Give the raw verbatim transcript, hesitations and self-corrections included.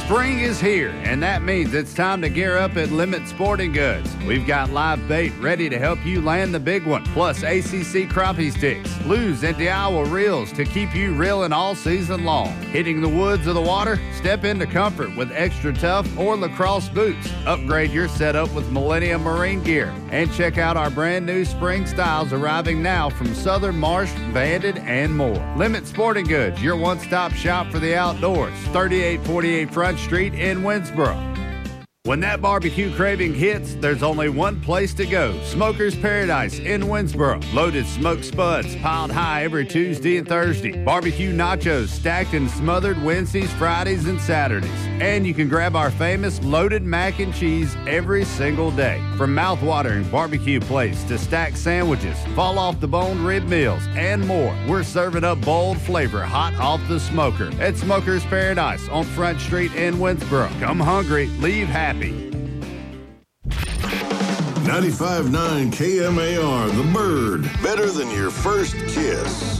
Spring is here, and that means it's time to gear up at Limit Sporting Goods. We've got live bait ready to help you land the big one, plus A C C crappie sticks, Lew's and Daiwa reels to keep you reeling all season long. Hitting the woods or the water? Step into comfort with Extra Tough or lacrosse boots. Upgrade your setup with Millennium Marine gear. And check out our brand new spring styles arriving now from Southern Marsh, Bandit, and more. Limit Sporting Goods, your one-stop shop for the outdoors. thirty-eight forty-eight Front Street in Winsboro. When that barbecue craving hits, there's only one place to go. Smoker's Paradise in Winsboro. Loaded smoked spuds piled high every Tuesday and Thursday. Barbecue nachos stacked and smothered Wednesdays, Fridays, and Saturdays. And you can grab our famous loaded mac and cheese every single day. From mouth-watering barbecue plates to stacked sandwiches, fall-off-the-bone rib meals, and more. We're serving up bold flavor hot off the smoker at Smoker's Paradise on Front Street in Winsboro. Come hungry, leave happy. ninety-five point nine K M A R, The Bird. Better than your first kiss.